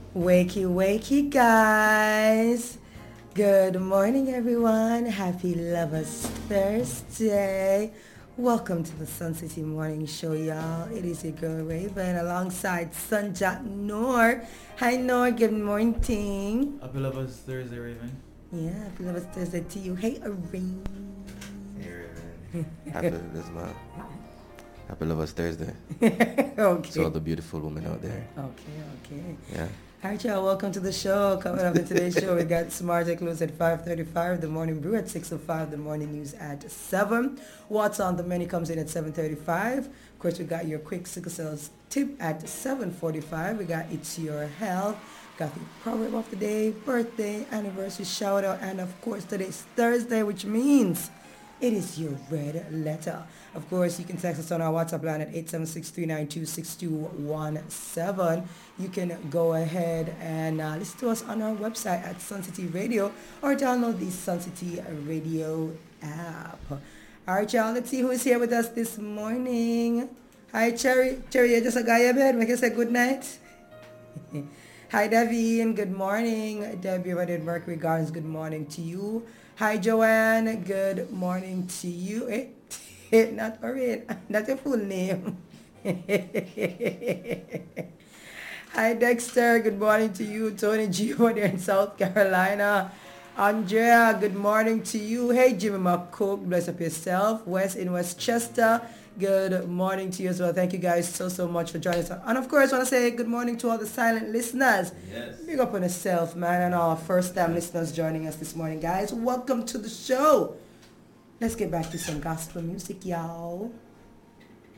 Wakey, wakey, guys. Good morning, everyone. Happy Lovers Thursday. Welcome to the Sun City Morning Show, y'all. It is your girl, Raven, alongside Sunjat Noor. Hi, Noor. Good morning. Happy Lovers Thursday, Raven. Yeah, happy Lovers Thursday to you. Hey, Areen. Hey, Raven. Happy, this is my Happy Lovers Thursday. Okay. To all the beautiful women out there. Okay. Yeah. All right, y'all, welcome to the show. Coming up in today's show, we got Smart Tech News at 5:35, the morning brew at 6:05, the morning news at 7. What's on the menu comes in at 7:35. Of course, we got your quick sickle cells tip at 7:45. We got It's Your Health. Got the proverb of the day, birthday, anniversary, shout out, and of course, today's Thursday, which means it is your red letter. Of course, you can text us on our WhatsApp line at 876-392-6217. You can go ahead and listen to us on our website at Sun City Radio or download the Sun City Radio app. All right, y'all, let's see who is here with us this morning. Hi, Cherry. Cherry, you just a guy in bed. Make you say good night. Hi, Debbie, and good morning. Debbie Reddit Mercury Gardens, good morning to you. Hi, Joanne, good morning to you. Not Orin, not your full name. Hi, Dexter, good morning to you. Tony G, over there in South Carolina. Andrea, good morning to you. Hey, Jimmy McCook, bless up yourself. Wes in Westchester, good morning to you as well. Thank you guys so much for joining us. And of course, I want to say good morning to all the silent listeners. Yes. Big up on yourself, man, and all first-time listeners joining us this morning, guys. Welcome to the show. Let's get back to some gospel music, y'all.